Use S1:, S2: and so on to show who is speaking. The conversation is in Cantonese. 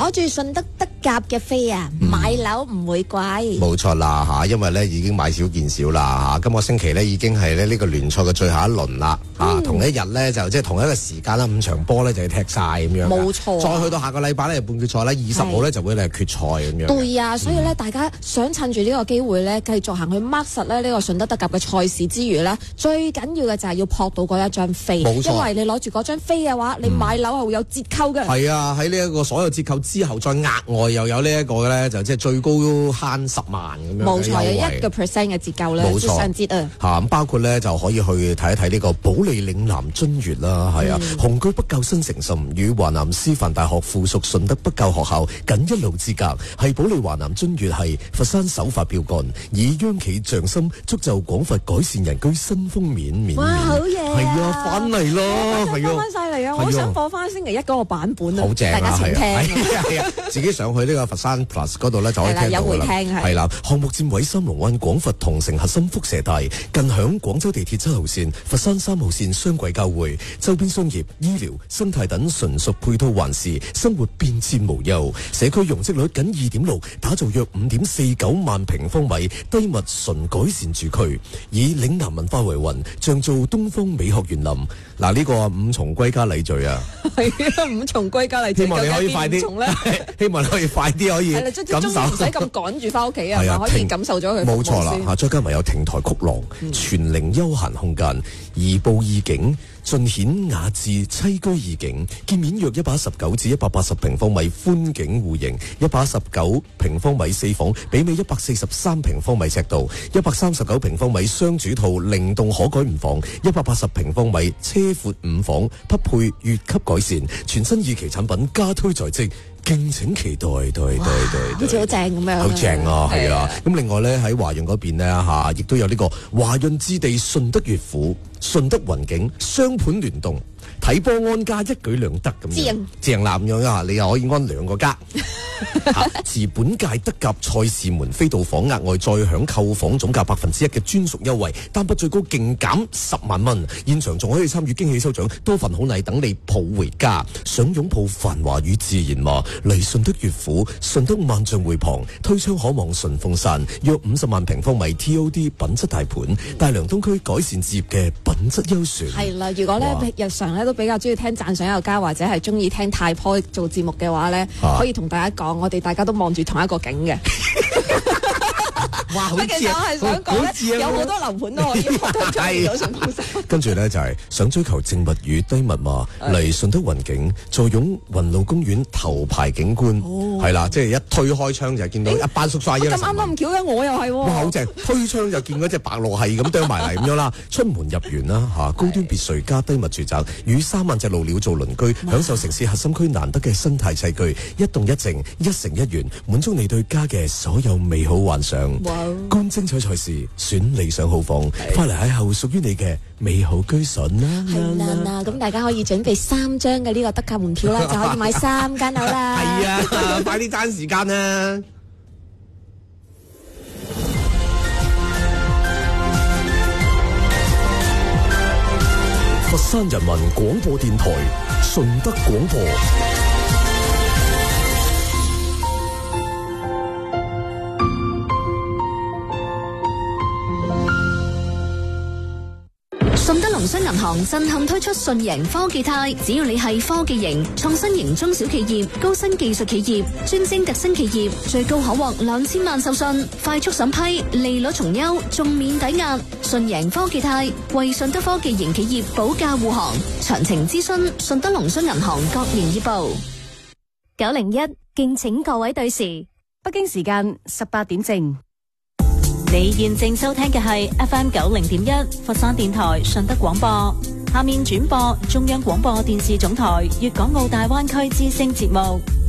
S1: 攞住順德德甲嘅飛啊，買樓唔會貴。
S2: 冇錯啦嚇，因為咧已經買少見少啦嚇。今個星期咧已經係咧呢個聯賽嘅最後一輪啦嚇，同一日咧就即係同一個時間啦，5場波咧就要踢晒咁樣。
S1: 冇錯。再
S2: 去到下個禮拜咧半決賽咧，20號咧就會係決賽咁樣。
S1: 對啊，所以咧大家想趁住呢個機會咧，繼續行去 mark 實咧呢個順德德甲嘅賽事之餘咧，最緊要嘅就係要撲到嗰一張飛。冇錯。因為你攞住嗰張飛嘅話，你買樓係會有折扣嘅。係啊，喺呢一個所有折扣之後，再額外又有呢一個咧，就即係最高慳10萬咁樣。冇錯，有1% 嘅折扣咧，即上折啊。嚇咁包括咧就可以去睇一睇呢個保利嶺南津粵啦，係啊，雄居北教新城甚與華南師範大學附屬順德北教學校僅一路之隔，係保利華南津粵係佛山首發標杆，以央企匠心築就廣佛改善人居新封面。哇，好嘢！係啊，翻嚟咯，係啊，翻晒嚟啊！我想播翻星期1嗰個版本啊，好正啊，大家請聽。係啊，自己上去呢個佛山 Plus 嗰度咧就可以聽到啦。有回聽係啦，項目佔位三龍灣廣佛同城核心輻射帶，近響廣州地鐵7號線、佛山3號線雙軌交匯，周邊商業、醫療、生態等純屬配套環視，生活便捷無憂。社區容積率僅2.6，打造約5.49萬平方米低密純改善住區，以嶺南文化為魂，像做東方美學園林。嗱，呢個5重歸家禮序啊，係啊，5重歸家禮序。希望你可以快啲，希望你可以快啲可以感受，唔使咁趕住翻屋企啊，可以感受咗佢。冇錯啦，嚇，再加埋有亭台曲廊、全齡休閒空間、移步意境，盡顯雅致棲居意境。建面約119至180平方米寬景戶型，119平方米4房，媲美143平方米尺度，139平方米雙主套靈動可改5房，180平方米車闊5房，匹配越級改善，全新二期產品加推在即。敬請期待，對，好似好正咁樣，好正啊，係啊。咁另外咧喺華潤嗰邊咧嚇，亦都有呢個華潤置地順德悅府、順德雲景雙盤聯動，睇波安家一舉兩得咁樣，正男樣啊！你又可以安2個家。自本屆德甲賽事門飛到訪，額外再享購房總價1%嘅專屬優惠，單筆最高勁減10萬蚊。現場仲可以參與驚喜收獎，多份好禮等你抱回家。想擁抱繁華與自然嘛？嚟順德悅府、順德萬象匯旁，推窗可望順峰山，約50萬平方米 TOD 品質大盤，大良東區改善置業嘅品質優選。係啦，如果咧日常咧都比較中意聽讚賞有加，或者係中意聽太坡做節目嘅話咧，可以同大家講，我哋大家都望住同一個景嘅。哇！其實我係想講有好多樓盤都可以推到順峰山。跟住咧就係想追求靜物與低密碼，嚟順德雲景，坐擁雲路公園頭排景觀，係啦，即係一推開窗就見到一班叔叔阿姨。咁啱咁巧嘅，我又係。哇！好正，推窗就見嗰隻白鷺係咁啄埋嚟咁樣啦。出門入園啦嚇，高端別墅加低密住宅，與3萬隻鷺鳥做鄰居，享受城市核心區難得嘅生態棲居，一動一靜，一城一園，滿足你對家嘅所有美好幻想。觀精彩賽事，選理想號房，快嚟邂逅屬於你嘅美好居所啦！係啦，咁大家可以準備3張嘅呢個德甲門票啦，就可以買3間樓啦。係啊，快啲爭時間啦！佛山人民廣播電台，順德廣播。
S3: 順德農商銀行震撼推出順盈科技貸，只要你係科技型、創新型中小企業、高新技術企業、專精特新企業，最高可獲2000萬授信，快速審批，利率從優，仲免抵押。順盈科技貸為順德科技型企業保駕護航，詳情諮詢順德農商銀行各營業部。
S4: 901，敬請各位對時，北京時間18點正。
S5: 你現正收聽嘅係 FM 90.1佛山電台順德廣播，下面轉播中央廣播電視總台粵港澳大灣區之聲節目。